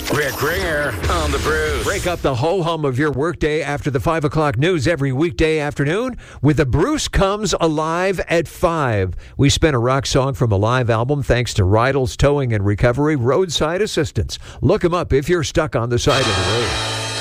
Rick Ringer on the Bruce. Break up the ho-hum of your workday after the 5 o'clock news every weekday afternoon with the Bruce Comes Alive at 5. We spin a rock song from a live album thanks to Rydell's Towing and Recovery Roadside Assistance. Look them up if you're stuck on the side of the road.